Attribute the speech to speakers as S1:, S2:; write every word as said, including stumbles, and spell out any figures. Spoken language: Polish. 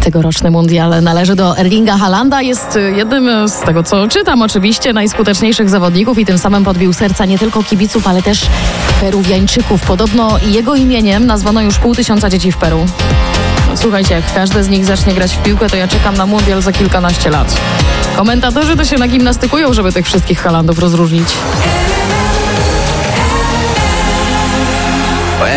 S1: Tegoroczny mundial należy do Erlinga Haalanda. Jest jednym, z tego co czytam oczywiście, najskuteczniejszych zawodników i tym samym podbił serca nie tylko kibiców, ale też Peruwiańczyków. Podobno jego imieniem nazwano już pół tysiąca dzieci w Peru. No, słuchajcie, jak każdy z nich zacznie grać w piłkę, to ja czekam na mundial za kilkanaście lat. Komentatorzy to się nagimnastykują, żeby tych wszystkich Haalandów rozróżnić.